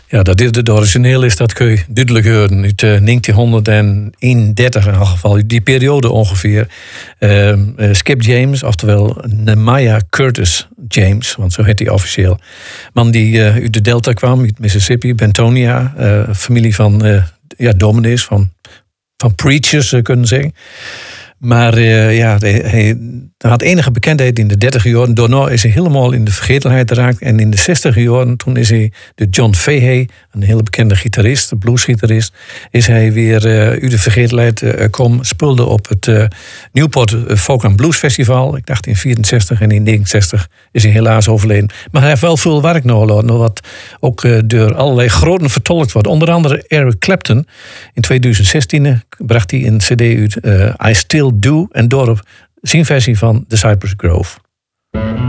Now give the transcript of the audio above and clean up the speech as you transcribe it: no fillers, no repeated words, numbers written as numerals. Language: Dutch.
Ja, dat is het origineel is, dat kun je duidelijk horen. Uit 1931 in elk geval, die periode ongeveer. Skip James, oftewel Nehemiah Curtis James, want zo heet hij officieel. Man die uit de Delta kwam, uit Mississippi, Bentonia. Familie van dominees, van preachers, kunnen zeggen. Maar hij had enige bekendheid in de 30 jaren. Daarna is hij helemaal in de vergetelheid geraakt. En in de 60 jaren, toen is hij de John Fahey, een hele bekende gitarist, bluesgitarist, is hij weer uit de vergetelheid gekomen. Speelde op het Newport Folk and Blues Festival. Ik dacht in 64 en in 69 is hij helaas overleden. Maar hij heeft wel veel werk nagelaten, wat ook door allerlei groten vertolkt wordt. Onder andere Eric Clapton. In 2016 bracht hij een cd uit, I Still Do, en daarop zijn versie van The Cypress Grove.